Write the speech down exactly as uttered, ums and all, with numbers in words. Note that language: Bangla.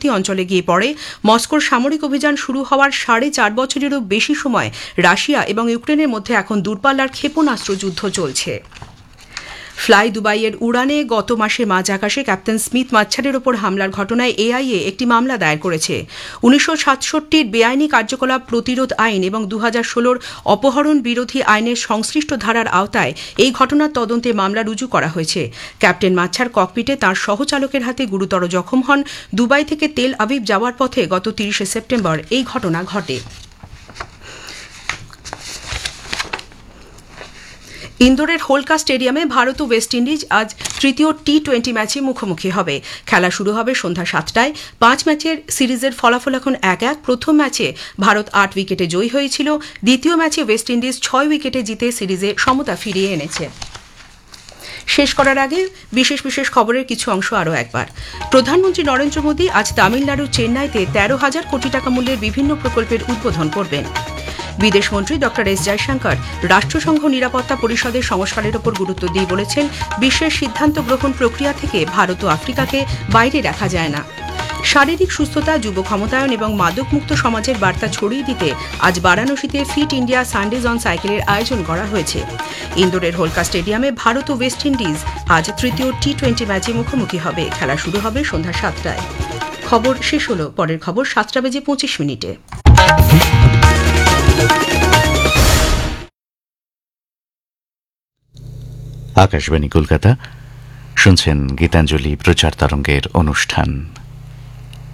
সীমান্তবর্তী অঞ্চলে গিয়ে পড়ে। মস্কোর সামরিক অভিযান শুরু হওয়ার সাড়ে চার বছরেরও বেশি সময় রাশিয়া এবং ইউক্রেনের মধ্যে এখন দূরপাল্লার ক্ষেপণাস্ত্র যুদ্ধ চলছে। ফ্লাই দুবাইয়ের উড়ানে গত মাসে মাঝ আকাশে ক্যাপ্টেন স্মিথ মাচ্ছারের ওপর হামলার ঘটনায় এআইএ একটি মামলা দায়ের করেছে। উনিশশো সাতষট্টির বেআইনি কার্যকলাপ প্রতিরোধ আইন এবং দু হাজার ষোলোর অপহরণ বিরোধী আইনের সংশ্লিষ্ট ধারার আওতায় এই ঘটনার তদন্তে মামলা রুজু করা হয়েছে। ক্যাপ্টেন মাচ্ছার ককপিটে তাঁর সহচালকের হাতে গুরুতর জখম হন। দুবাই থেকে তেল আবিব যাওয়ার পথে গত তিরিশে সেপ্টেম্বর এই ঘটনা ঘটে। ইন্দোরের হোলকা স্টেডিয়ামে ভারত ও ওয়েস্ট ইন্ডিজ আজ তৃতীয় টি টোয়েন্টি ম্যাচে মুখোমুখি হবে। খেলা শুরু হবে সন্ধ্যা সাতটায়। পাঁচ ম্যাচের সিরিজের ফলাফল এখন এক এক। প্রথম ম্যাচে ভারত আট উইকেটে জয়ী হয়েছিল। দ্বিতীয় ম্যাচে ওয়েস্ট ইন্ডিজ ছয় উইকেটে জিতে সিরিজে সমতা ফিরিয়ে এনেছে। শেষ করার আগে বিশেষ বিশেষ খবরের কিছু অংশ আরও একবার। প্রধানমন্ত্রী নরেন্দ্র মোদী আজ তামিলনাড়ুর চেন্নাইতে তেরো হাজার কোটি টাকা মূল্যের বিভিন্ন প্রকল্পের উদ্বোধন করবেন। বিদেশমন্ত্রী ডক্টর এস জয়শঙ্কর রাষ্ট্রসংঘ নিরাপত্তা পরিষদের সংস্কারের ওপর গুরুত্ব দিয়ে বলেছেন, বিশ্বের সিদ্ধান্ত গ্রহণ প্রক্রিয়া থেকে ভারত ও আফ্রিকাকে বাইরে রাখা যায় না। শারীরিক সুস্থতা, যুব ক্ষমতায়ন এবং মাদকমুক্ত সমাজের বার্তা ছড়িয়ে দিতে আজ বারাণসীতে ফিট ইন্ডিয়া সানডেজ অন সাইকেলের আয়োজন করা হয়েছে। ইন্দোরের হোলকা স্টেডিয়ামে ভারত ও ওয়েস্ট ইন্ডিজ আজ তৃতীয় টি টোয়েন্টি ম্যাচে মুখোমুখি হবে। খেলা শুরু হবে সন্ধ্যা সাতটায়। খবর শেষ হল। পরের খবর সাতটা বেজে পঁচিশ মিনিটে। আকাশবাণী কলকাতা, শুনছেন গীতাঞ্জলি প্রচার তরঙ্গের অনুষ্ঠান।